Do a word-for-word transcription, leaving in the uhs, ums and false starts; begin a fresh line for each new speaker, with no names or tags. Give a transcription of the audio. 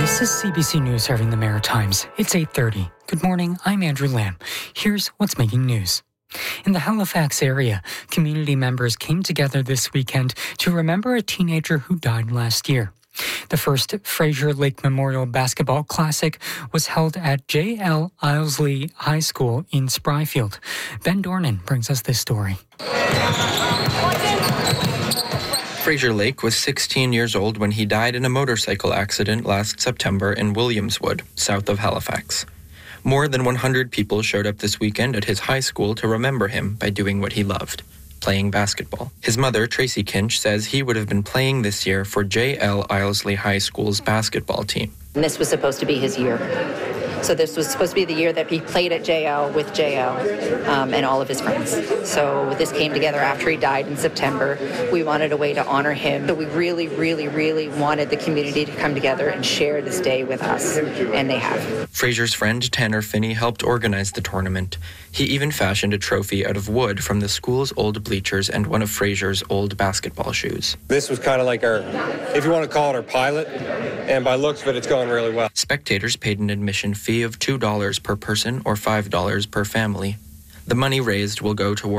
This is C B C News serving the Maritimes. It's eight thirty. Good morning, I'm Andrew Lamb. Here's what's making news. In the Halifax area, community members came together this weekend to remember a teenager who died last year. The first Fraser Lake Memorial Basketball Classic was held at J L Ilesley High School in Spryfield. Ben Dornan brings us this story.
Fraser Lake was sixteen years old when he died in a motorcycle accident last September in Williamswood, south of Halifax. More than one hundred people showed up this weekend at his high school to remember him by doing what he loved, playing basketball. His mother, Tracy Kinch, says he would have been playing this year for J L Ilesley High School's basketball team.
And this was supposed to be his year. So this was supposed to be the year that he played at J L with J L um, and all of his friends. So this came together after he died in September. We wanted a way to honor him. So we really, really, really wanted the community to come together and share this day with us, and they have.
Fraser's friend Tanner Finney helped organize the tournament. He even fashioned a trophy out of wood from the school's old bleachers and one of Fraser's old basketball shoes.
This was kind of like our, if you want to call it our pilot, and by looks of it, it's going really well.
Spectators paid an admission fee of two dollars per person or five dollars per family. The money raised will go toward